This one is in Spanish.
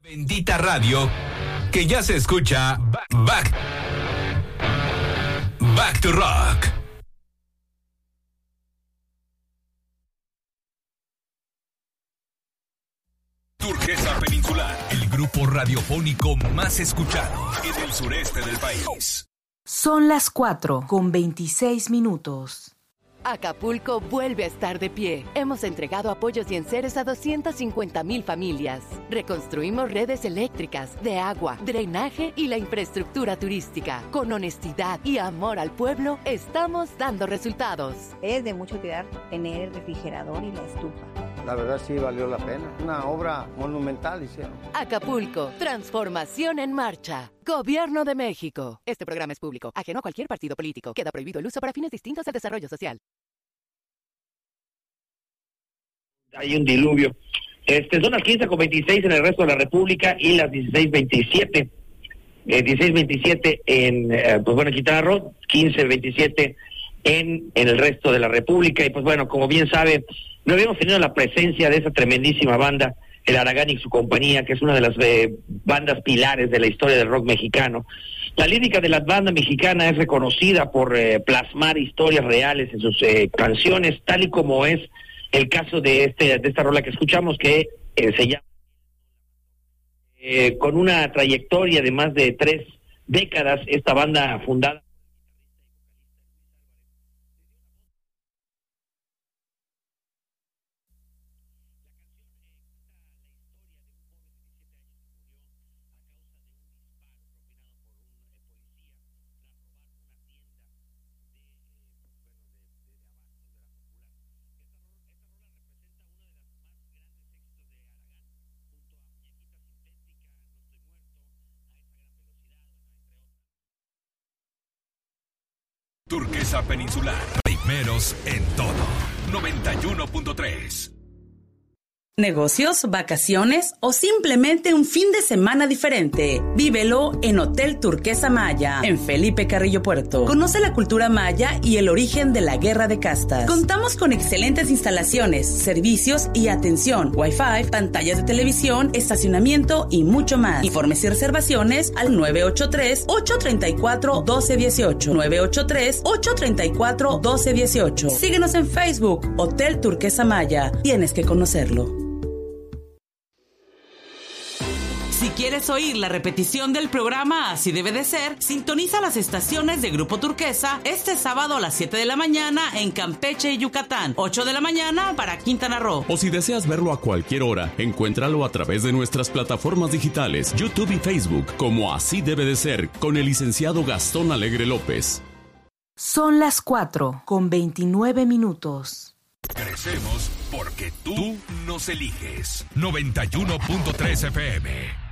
Bendita radio, que ya se escucha Back to Rock. Turquesa Peninsular, el grupo radiofónico más escuchado en el sureste del país. Son las 4:26. Acapulco vuelve a estar de pie. Hemos entregado apoyos y enseres a 250,000 familias. Reconstruimos redes eléctricas, de agua, drenaje y la infraestructura turística. Con honestidad y amor al pueblo, estamos dando resultados. Es de mucha utilidad tener el refrigerador y la estufa. La verdad sí valió la pena. Una obra monumental hicieron. Acapulco, transformación en marcha. Gobierno de México. Este programa es público, ajeno a cualquier partido político. Queda prohibido el uso para fines distintos al desarrollo social. Hay un diluvio. Son las 15:26 en el resto de la República y las 16:27. 16:27 en Quintana Roo, 15:27 en el resto de la República. Y pues bueno, como bien sabe, no habíamos tenido la presencia de esa tremendísima banda, el Aragán y su compañía, que es una de las bandas pilares de la historia del rock mexicano. La lírica de la banda mexicana es reconocida por plasmar historias reales en sus canciones, tal y como es el caso de esta rola que escuchamos, que se llama con una trayectoria de más de 3 décadas, esta banda fundada Turquesa Peninsular, primeros en todo. 91.3. Negocios, vacaciones o simplemente un fin de semana diferente. Vívelo en Hotel Turquesa Maya, en Felipe Carrillo Puerto. Conoce la cultura maya y el origen de la guerra de castas. Contamos con excelentes instalaciones, servicios y atención, Wi-Fi, pantallas de televisión, estacionamiento y mucho más. Informes y reservaciones al 983-834-1218. 983-834-1218. Síguenos en Facebook, Hotel Turquesa Maya. Tienes que conocerlo. Si quieres oír la repetición del programa Así Debe de Ser, sintoniza las estaciones de Grupo Turquesa este sábado a las 7 de la mañana en Campeche y Yucatán, 8 de la mañana para Quintana Roo. O si deseas verlo a cualquier hora, encuéntralo a través de nuestras plataformas digitales, YouTube y Facebook, como Así Debe de Ser, con el licenciado Gastón Alegre López. Son las 4:29. Crecemos porque tú nos eliges. 91.3 FM.